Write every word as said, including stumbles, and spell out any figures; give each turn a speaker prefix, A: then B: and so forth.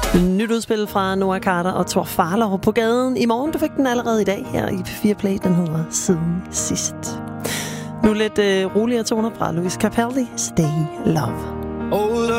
A: Nyt udspil fra Noah Carter og Tor Farlov på gaden i morgen. Du fik den allerede i dag her i P fire Play. Den hedder Siden Sidst. Nu lidt øh, roligere toner fra Louis Capaldi. Stay Love.
B: Hold